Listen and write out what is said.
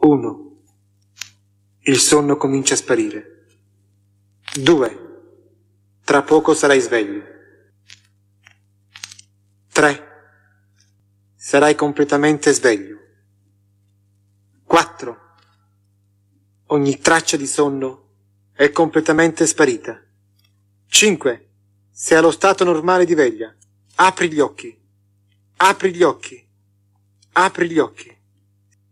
1. Il sonno comincia a sparire. 2. Tra poco sarai sveglio. 3. Sarai completamente sveglio. 4. Ogni traccia di sonno è completamente sparita. 5. Sei allo stato normale di veglia. Apri gli occhi. Apri gli occhi. Apri gli occhi.